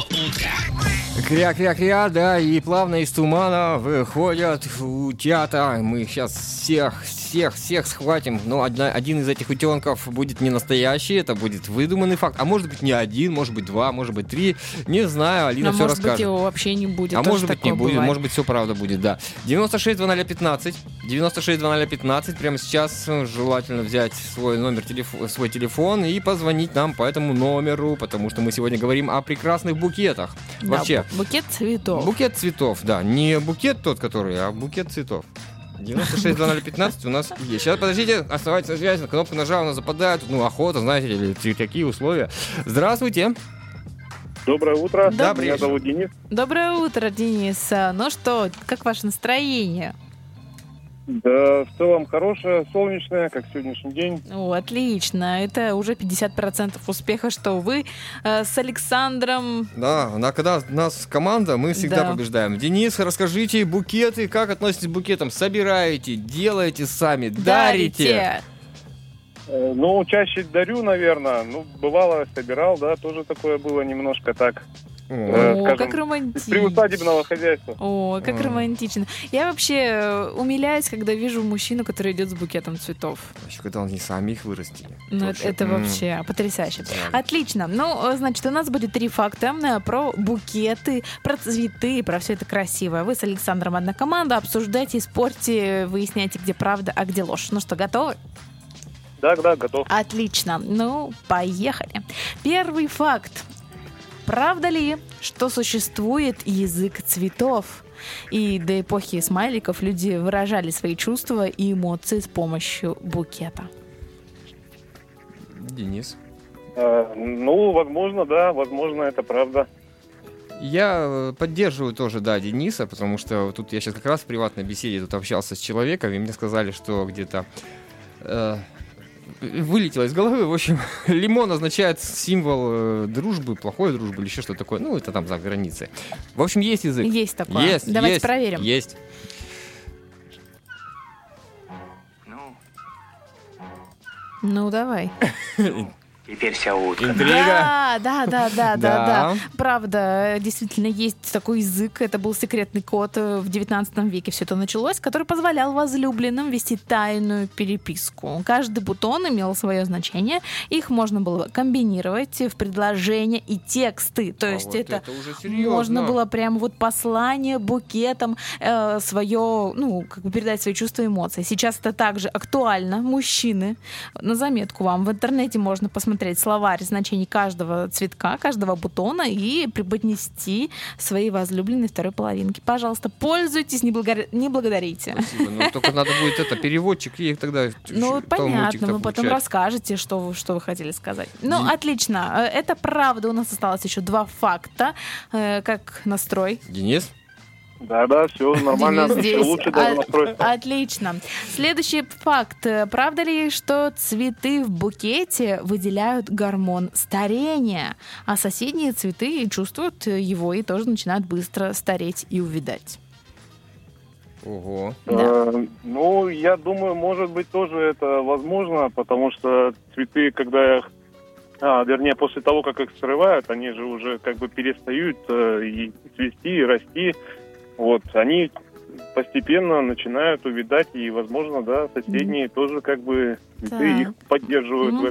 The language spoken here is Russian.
утра. Кря-кря-кря, да, и плавно из тумана выходят утята. Мы сейчас всех схватим. Но один из этих утенков будет не настоящий, это будет выдуманный факт. А может быть не один, может быть два, может быть три. Не знаю, Алина все расскажет. Может быть его вообще не будет. А может быть не будет, бывает. может быть все правда будет, да. 96-00-15. Прямо сейчас желательно взять свой телефон и позвонить нам по этому номеру, потому что мы сегодня говорим о прекрасных букетах. Да, Вообще. букет цветов. Букет цветов, да. Не букет тот, который, а букет цветов. 96-00-15 у нас есть. Сейчас, подождите, оставайтесь на связи. Кнопку нажал, она западает. Ну, охота, знаете, или такие условия. Здравствуйте. Доброе утро. Да, Меня зовут Денис. Доброе утро, Денис. Ну что, как ваше настроение? Да, в целом хорошее, солнечное, как сегодняшний день. О, отлично. Это уже 50% успеха, что вы с Александром... Да, когда у нас команда, мы всегда побеждаем. Денис, расскажите, букеты, как относитесь к букетам? Собираете, делаете сами, дарите? Ну, чаще дарю, наверное. Ну, бывало, собирал, да, тоже такое было немножко так. О, скажем, как романтично. приусадебного хозяйства. О, как романтично. Я вообще умиляюсь, когда вижу мужчину, который идет с букетом цветов. Еще когда они сами их вырастили. Ну, это вообще потрясающе. Да. Отлично. Ну, значит, у нас будет 3 факта про букеты, про цветы, про все это красивое. Вы с Александром одна команда, обсуждайте, спорьте, выясняйте, где правда, а где ложь. Ну что, готовы? Да, готов. Отлично. Ну, поехали. Первый факт. Правда ли, что существует язык цветов? И до эпохи смайликов люди выражали свои чувства и эмоции с помощью букета. Денис. Ну, возможно, да, возможно, это правда. Я поддерживаю тоже, да, Дениса, потому что тут я сейчас как раз в приватной беседе тут общался с человеком, и мне сказали, что где-то... вылетело из головы. В общем, лимон означает символ дружбы, плохой дружбы или еще что-то такое. Ну, это там за границей. В общем, есть язык. Есть такое. Давайте проверим. Есть. Ну, давай. Теперь вся утка. Интрига. Да. Правда, действительно есть такой язык. Это был секретный код. В 19 веке все это началось, который позволял возлюбленным вести тайную переписку. Каждый бутон имел свое значение. Их можно было комбинировать в предложения и тексты. То есть вот это уже серьезно. можно было прямо вот послание букетом свое, ну, как бы передать свои чувства и эмоции. Сейчас это также актуально. Мужчины, на заметку вам, в интернете можно посмотреть словарь значений каждого цветка, каждого бутона и преподнести своей возлюбленной второй половинке. Пожалуйста, пользуйтесь, не благодарите. Спасибо. Ну, только надо будет переводчик, и тогда... Ну, понятно, вы потом расскажете, что вы хотели сказать. Ну, отлично. Это правда. У нас осталось еще 2 факта. Как настрой? Денис? Да, все нормально. Все лучше даже настройство. Отлично. Следующий факт. Правда ли, что цветы в букете выделяют гормон старения, а соседние цветы чувствуют его и тоже начинают быстро стареть и увядать? Ого. Ну, я думаю, может быть, тоже это возможно, потому что цветы, когда их вернее, после того, как их срывают, они же уже как бы перестают и цвести, и расти. Вот, они постепенно начинают увядать, и, возможно, да, соседние тоже как бы цветы их поддерживают в